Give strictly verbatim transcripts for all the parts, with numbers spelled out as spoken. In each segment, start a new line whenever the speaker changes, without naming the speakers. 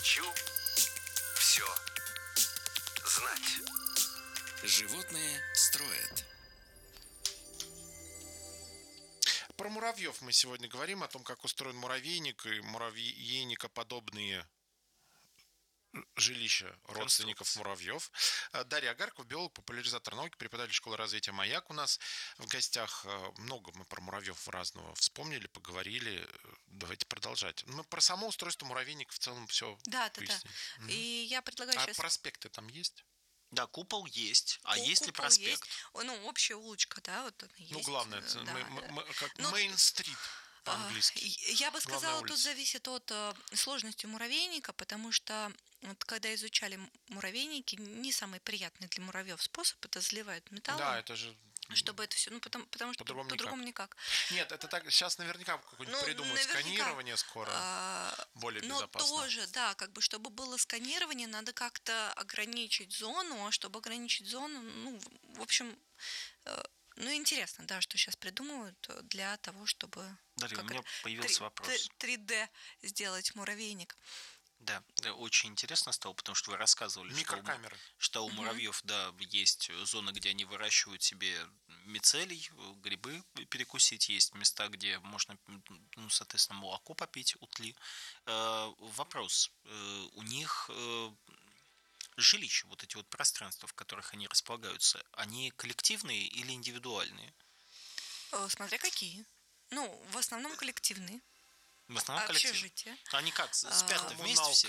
Хочу все знать.
Животные строят.
Про муравьев мы сегодня говорим, о том, как устроен муравейник и муравейникоподобные жилища родственников муравьев. Дарья Агаркова, биолог, популяризатор науки, преподаватель школы развития «Маяк». У нас в гостях. Много мы про муравьев разного вспомнили, поговорили. Давайте продолжать. Мы про само устройство муравейника в целом все
Да, да, да.
Угу.
И я предлагаю
а
сейчас...
проспекты там есть?
Да, купол есть. А
Ку-
есть ли
купол
проспект?
есть. Ну, общая улочка, да, вот она есть.
Ну, главное, это
да,
мы-
да.
мы- как
Ну,
Мейн-стрит
а,
по-английски.
Я бы
Главная
сказала, тут
улица.
зависит от э, сложности муравейника, потому что вот, когда изучали м- муравейники, не самый приятный для муравьев способ это заливают металлом,
Да, это же...
чтобы это все, ну потому, потому что
По-другому
по- по-другому никак.
Нет, это так. Сейчас наверняка какое-нибудь
Ну,
придумают
наверняка.
сканирование скоро.
А,
более
Но
безопасно.
тоже, да, как бы, чтобы было сканирование, надо как-то ограничить зону, а чтобы ограничить зону, ну, в в общем, э, ну, интересно, да, что сейчас придумывают для того, чтобы...
Дарья, у
как
меня
это,
появился
три-
вопрос.
три дэ сделать муравейник.
Да, да, очень интересно стало, потому что вы рассказывали, что у,
Микрокамеры.
что у муравьев, да, есть зоны, где они выращивают себе мицелий, грибы перекусить, есть места, где можно, ну, соответственно, молоко попить, утли. Э, вопрос. Э, у них э, жилища, вот эти вот пространства, в которых они располагаются, они коллективные или индивидуальные?
Э, Смотря какие. Ну, в основном коллективные.
В основном коллективные.
Общежитие.
Они как, спят
А,
вместе все?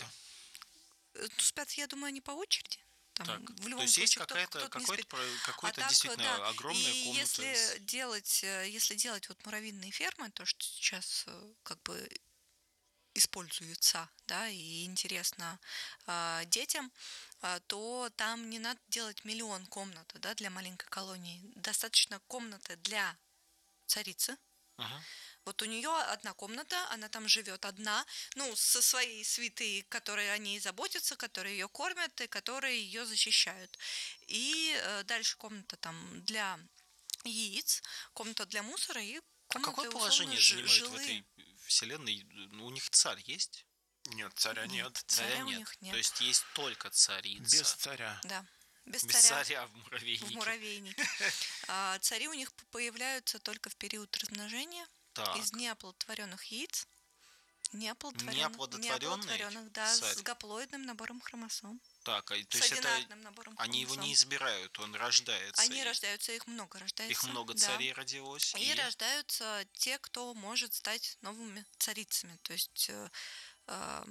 Э, Ну, спят, я думаю, они по очереди. Там,
Так,
в любом
то есть есть
случае, кто-
какая-то,
кто-то не
какой-то,
спит.
про-
А
какой-то
так,
действительно
да,
огромная
и
комната.
если
с-
делать, э, если делать вот муравьиные фермы, то, что сейчас э, как бы используется, да, и интересно э, детям, э, то там не надо делать миллион комнат, да, для маленькой колонии. Достаточно комнаты для царицы.
Ага.
Вот у нее одна комната, она там живет одна, ну, со своей свитой, которые о ней заботятся, которые ее кормят и которые ее защищают. И э, дальше комната там для яиц, комната для мусора и
А
комната
какое
условно
положение
жи-
занимают в
жилые.
этой вселенной? Ну, у них царь есть?
Нет, царя нет.
Царя у них нет.
То есть есть только царица.
Без царя.
Да, без,
Без
царя.
царя в муравейнике.
В муравейнике. А, цари у них п- появляются только в период размножения
Так.
из неоплодотворенных яиц. Неоплодотворенных,
Неоплодотворенные
неоплодотворенных, да,
царь.
с гаплоидным набором хромосом.
Так, а, то
С
есть это
одинарным набором
они его
хромосом.
не избирают, он рождается.
Они
И
рождаются, их много рождается.
Их много
да.
царей родилось.
И рождаются те, кто может стать новыми царицами. То есть, э, э,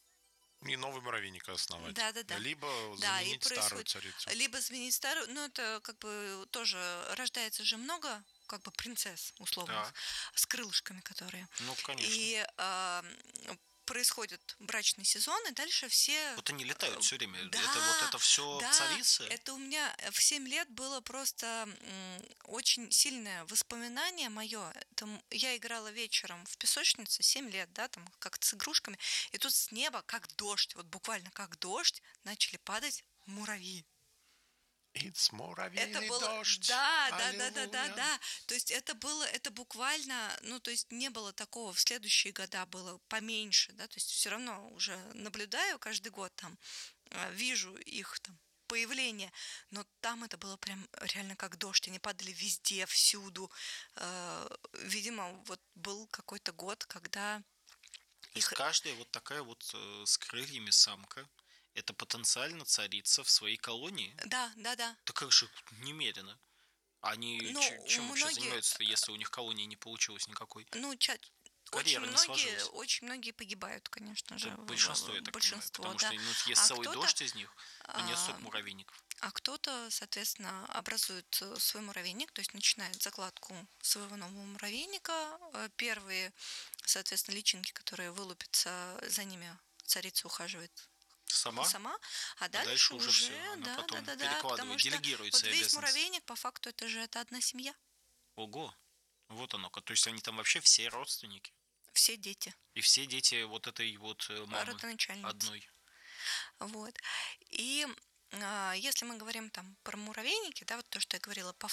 И новый муравейник основать.
Да-да-да.
Либо
да, и
заменить старую
происходит
царицу.
либо заменить старую, ну это как бы тоже рождается же много, как бы принцесс условных,
Так.
с крылышками, которые.
Ну, конечно.
И э, происходит брачный сезон, и дальше все...
Вот они летают все время.
Да,
это вот это все
да,
царицы.
это у меня в семь лет было просто м, очень сильное воспоминание мое. Это м- я играла вечером в песочнице, семь лет, да, там как-то с игрушками, и тут с неба, как дождь, вот буквально как дождь, начали падать муравьи.
It's муравейный
Это было,
дождь.
да, да, да, да, да,
Аллилуйя.
да. То есть это было, это буквально, ну, то есть не было такого. В следующие года было поменьше, да. То есть все равно уже наблюдаю каждый год там, э, вижу их там появление, но там это было прям реально как дождь. Они падали везде, всюду. Э, Видимо, вот был какой-то год, когда
То есть
их-
каждая вот такая вот э, с крыльями самка, это потенциально царица в своей колонии.
Да, да, да.
Да как же немерено? Они
Ну,
ч- чем
у
вообще
многих-
занимаются, если у них колонии не получилось никакой?
Ну, ча- очень
Карьера не
многие,
сложилась.
очень многие погибают, конечно же.
Это
в-
большинство,
в-
я так
большинство,
понимаю.
да.
Потому что ну, есть
А
целый
кто-то-
дождь из них, и нет
а,
столько муравейников.
А кто-то, соответственно, образует э, свой муравейник, то есть начинает закладку своего нового муравейника. Э, Первые, соответственно, личинки, которые вылупятся, за ними царица ухаживает
Сама?
сама, а дальше,
дальше уже
уже,
всё, она
да,
потом
да, да, да,
перекладывает,
потому что
делегирует
вот
свои
весь
обязанности.
муравейник, по факту, это же это одна семья,
Ого! Вот оно. То есть они там вообще все родственники.
все дети,
И все дети вот этой вот э, мамы
родоначальницы.
одной.
Вот. И а, если мы говорим там про муравейники, да, вот то, что я говорила, по